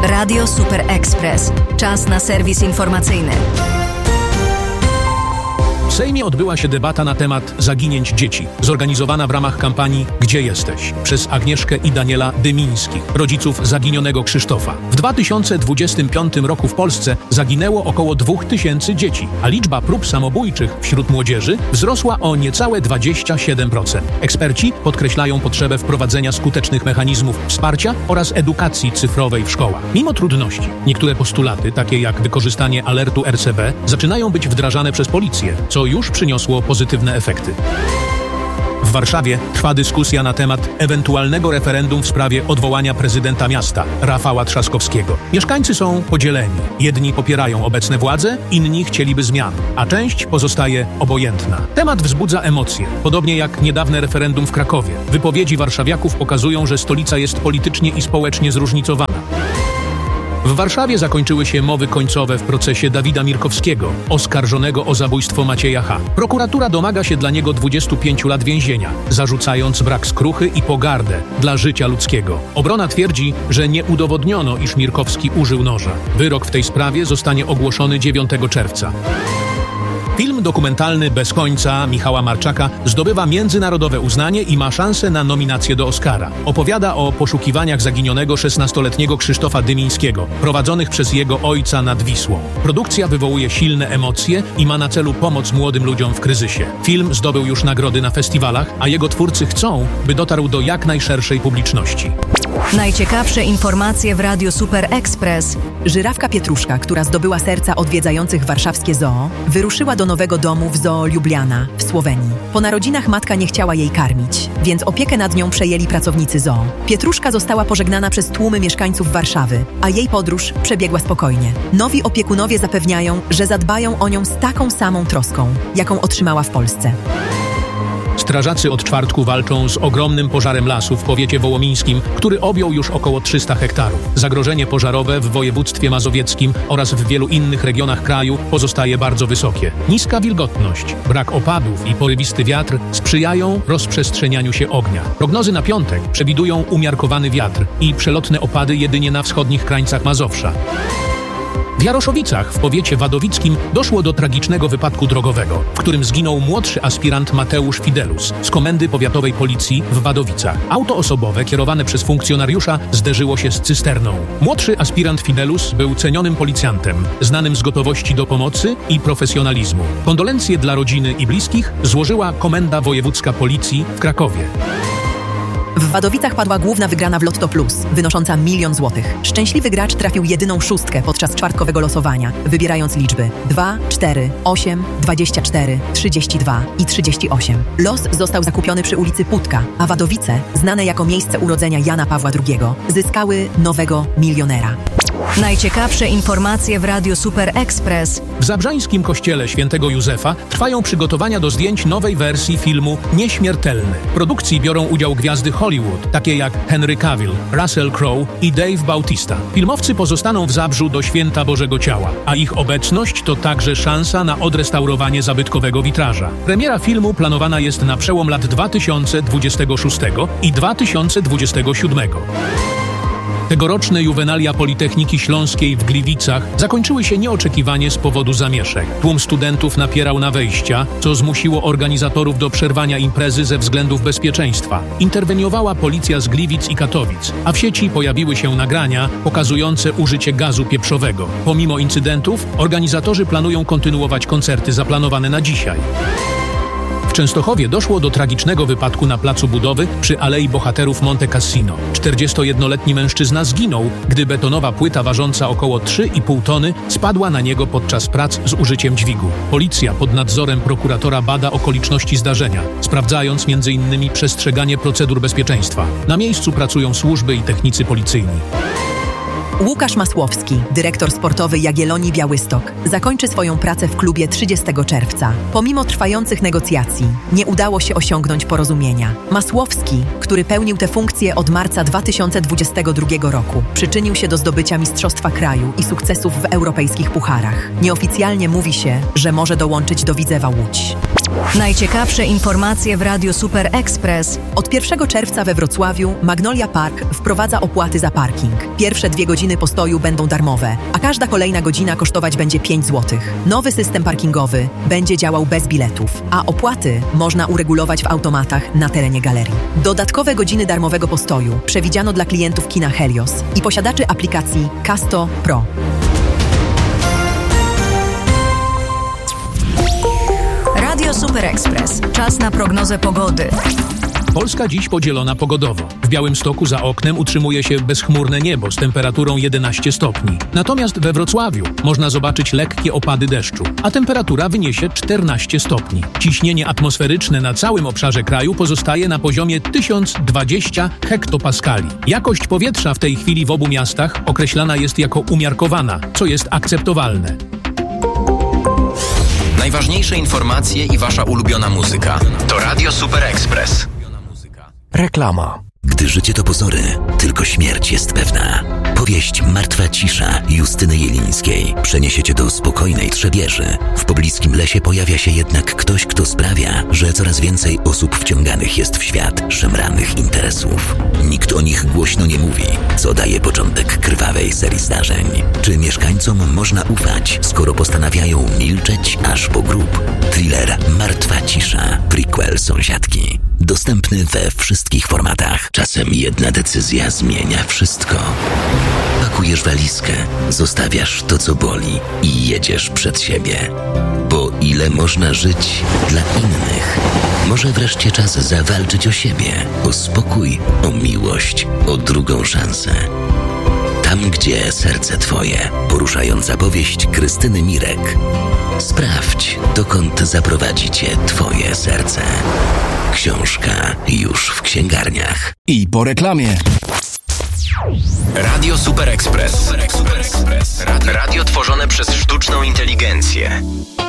Radio Super Express. Czas na serwis informacyjny. W Sejmie odbyła się debata na temat zaginięć dzieci, zorganizowana w ramach kampanii Gdzie jesteś? Przez Agnieszkę i Daniela Dymińskich, rodziców zaginionego Krzysztofa. W 2025 roku w Polsce zaginęło około 2000 dzieci, a liczba prób samobójczych wśród młodzieży wzrosła o niecałe 27%. Eksperci podkreślają potrzebę wprowadzenia skutecznych mechanizmów wsparcia oraz edukacji cyfrowej w szkołach. Mimo trudności, niektóre postulaty, takie jak wykorzystanie alertu RCB, zaczynają być wdrażane przez policję, co już przyniosło pozytywne efekty. W Warszawie trwa dyskusja na temat ewentualnego referendum w sprawie odwołania prezydenta miasta, Rafała Trzaskowskiego. Mieszkańcy są podzieleni. Jedni popierają obecne władze, inni chcieliby zmian, a część pozostaje obojętna. Temat wzbudza emocje, podobnie jak niedawne referendum w Krakowie. Wypowiedzi warszawiaków pokazują, że stolica jest politycznie i społecznie zróżnicowana. W Warszawie zakończyły się mowy końcowe w procesie Dawida Mirkowskiego, oskarżonego o zabójstwo Macieja H. Prokuratura domaga się dla niego 25 lat więzienia, zarzucając brak skruchy i pogardę dla życia ludzkiego. Obrona twierdzi, że nie udowodniono, iż Mirkowski użył noża. Wyrok w tej sprawie zostanie ogłoszony 9 czerwca. Film dokumentalny Bez końca Michała Marczaka zdobywa międzynarodowe uznanie i ma szansę na nominację do Oscara. Opowiada o poszukiwaniach zaginionego 16-letniego Krzysztofa Dymińskiego, prowadzonych przez jego ojca nad Wisłą. Produkcja wywołuje silne emocje i ma na celu pomoc młodym ludziom w kryzysie. Film zdobył już nagrody na festiwalach, a jego twórcy chcą, by dotarł do jak najszerszej publiczności. Najciekawsze informacje w Radiu Super Express. Żyrawka Pietruszka, która zdobyła serca odwiedzających warszawskie zoo, wyruszyła do nowego domu w Zoo Ljubljana w Słowenii. Po narodzinach matka nie chciała jej karmić, więc opiekę nad nią przejęli pracownicy zoo. Pietruszka została pożegnana przez tłumy mieszkańców Warszawy, a jej podróż przebiegła spokojnie. Nowi opiekunowie zapewniają, że zadbają o nią z taką samą troską, jaką otrzymała w Polsce. Strażacy od czwartku walczą z ogromnym pożarem lasu w powiecie wołomińskim, który objął już około 300 hektarów. Zagrożenie pożarowe w województwie mazowieckim oraz w wielu innych regionach kraju pozostaje bardzo wysokie. Niska wilgotność, brak opadów i porywisty wiatr sprzyjają rozprzestrzenianiu się ognia. Prognozy na piątek przewidują umiarkowany wiatr i przelotne opady jedynie na wschodnich krańcach Mazowsza. W Jaroszowicach w powiecie wadowickim doszło do tragicznego wypadku drogowego, w którym zginął młodszy aspirant Mateusz Fidelus z Komendy Powiatowej Policji w Wadowicach. Auto osobowe kierowane przez funkcjonariusza zderzyło się z cysterną. Młodszy aspirant Fidelus był cenionym policjantem, znanym z gotowości do pomocy i profesjonalizmu. Kondolencje dla rodziny i bliskich złożyła Komenda Wojewódzka Policji w Krakowie. W Wadowicach padła główna wygrana w Lotto Plus, wynosząca 1 000 000 złotych. Szczęśliwy gracz trafił jedyną szóstkę podczas czwartkowego losowania, wybierając liczby 2, 4, 8, 24, 32 i 38. Los został zakupiony przy ulicy Putka, a Wadowice, znane jako miejsce urodzenia Jana Pawła II, zyskały nowego milionera. Najciekawsze informacje w Radiu Super Express. W zabrzańskim kościele świętego Józefa trwają przygotowania do zdjęć nowej wersji filmu Nieśmiertelny. W produkcji biorą udział gwiazdy Hollywood, takie jak Henry Cavill, Russell Crowe i Dave Bautista. Filmowcy pozostaną w Zabrzu do Święta Bożego Ciała, a ich obecność to także szansa na odrestaurowanie zabytkowego witraża. Premiera filmu planowana jest na przełom lat 2026 i 2027. Tegoroczne juwenalia Politechniki Śląskiej w Gliwicach zakończyły się nieoczekiwanie z powodu zamieszek. Tłum studentów napierał na wejścia, co zmusiło organizatorów do przerwania imprezy ze względów bezpieczeństwa. Interweniowała policja z Gliwic i Katowic, a w sieci pojawiły się nagrania pokazujące użycie gazu pieprzowego. Pomimo incydentów, organizatorzy planują kontynuować koncerty zaplanowane na dzisiaj. W Częstochowie doszło do tragicznego wypadku na placu budowy przy Alei Bohaterów Monte Cassino. 41-letni mężczyzna zginął, gdy betonowa płyta ważąca około 3,5 tony spadła na niego podczas prac z użyciem dźwigu. Policja pod nadzorem prokuratora bada okoliczności zdarzenia, sprawdzając m.in. przestrzeganie procedur bezpieczeństwa. Na miejscu pracują służby i technicy policyjni. Łukasz Masłowski, dyrektor sportowy Jagiellonii Białystok, zakończy swoją pracę w klubie 30 czerwca. Pomimo trwających negocjacji, nie udało się osiągnąć porozumienia. Masłowski, który pełnił tę funkcję od marca 2022 roku, przyczynił się do zdobycia Mistrzostwa Kraju i sukcesów w europejskich pucharach. Nieoficjalnie mówi się, że może dołączyć do Widzewa Łódź. Najciekawsze informacje w Radiu Super Express. Od 1 czerwca we Wrocławiu Magnolia Park wprowadza opłaty za parking. Pierwsze 2 godziny postoju będą darmowe, a każda kolejna godzina kosztować będzie 5 zł. Nowy system parkingowy będzie działał bez biletów, a opłaty można uregulować w automatach na terenie galerii. Dodatkowe godziny darmowego postoju przewidziano dla klientów kina Helios i posiadaczy aplikacji Casto Pro. Radio Super Express. Czas na prognozę pogody. Polska dziś podzielona pogodowo. W Białymstoku za oknem utrzymuje się bezchmurne niebo z temperaturą 11 stopni. Natomiast we Wrocławiu można zobaczyć lekkie opady deszczu, a temperatura wyniesie 14 stopni. Ciśnienie atmosferyczne na całym obszarze kraju pozostaje na poziomie 1020 hektopaskali. Jakość powietrza w tej chwili w obu miastach określana jest jako umiarkowana, co jest akceptowalne. Najważniejsze informacje i wasza ulubiona muzyka. To Radio Super Express. Reklama. Gdy życie to pozory, tylko śmierć jest pewna. Powieść Martwa cisza Justyny Jelińskiej przeniesie cię do spokojnej Trzebieży. W pobliskim lesie pojawia się jednak ktoś, kto sprawia, że coraz więcej osób wciąganych jest w świat szemranych interesów. Nikt o nich głośno nie mówi, co daje początek krwawej serii zdarzeń. Czy mieszkańcom można ufać, skoro postanawiają milczeć aż po grób? Thriller Martwa cisza, prequel Sąsiadki. Dostępny we wszystkich formatach. Czasem jedna decyzja zmienia wszystko. Pakujesz walizkę, zostawiasz to, co boli i jedziesz przed siebie. Bo ile można żyć dla innych? Może wreszcie czas zawalczyć o siebie, o spokój, o miłość, o drugą szansę. Tam, gdzie serce twoje. Poruszająca powieść Krystyny Mirek. Sprawdź, dokąd zaprowadzi cię twoje serce. Książka już w księgarniach. I po reklamie. Radio Super Express. Radio tworzone przez sztuczną inteligencję.